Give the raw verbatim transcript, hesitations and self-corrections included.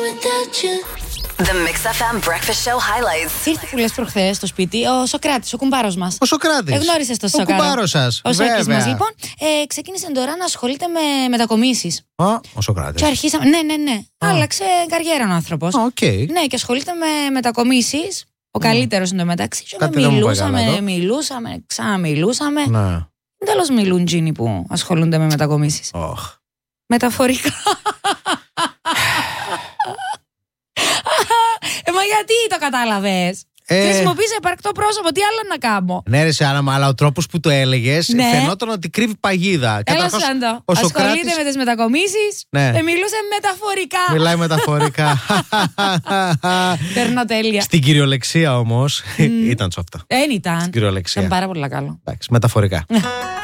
The Mix εφ εμ Breakfast Show Highlights. Ήρθε που λες προχθές στο σπίτι ο Σοκράτης, ο κουμπάρος μας. Ο Σοκράτης. Εγνώρισες το Σοκράτη. Ο κουμπάρος σας. Ο Σοκράτης μας, λοιπόν, ε, ξεκίνησε τώρα να ασχολείται με μετακομίσεις. Α, ο Σοκράτης. Και αρχίσαμε. Ναι, ναι, ναι. Α. Άλλαξε καριέρα ο άνθρωπος. Okay. Ναι, και ασχολείται με μετακομίσεις. Ο mm. καλύτερος εντωμεταξύ. Μιλούσαμε, μιλούσαμε, ξαναμιλούσαμε. Ναι. Τέλος μιλούν τζίνοι που ασχολούνται με μετακομίσεις. Oh. Μεταφορικά. Ε, μα γιατί το κατάλαβες? Ε... Χρησιμοποίησε υπαρκτό πρόσωπο, τι άλλο να κάνω. Ναι, ρε, άρα, αλλά ο τρόπος που το έλεγες ναι. φαινόταν ότι κρύβει παγίδα. Έλα σαν το. Ο Ασχολείται Σοκράτης... με τις μετακομίσεις. Ναι. Ε, μιλούσε μεταφορικά. Μιλάει μεταφορικά. Περνώ τέλεια. Στην κυριολεξία όμως mm. ήταν σοφτα. Δεν ήταν. Στην κυριολεξία. Ήταν πάρα πολύ καλό. Εντάξει, μεταφορικά.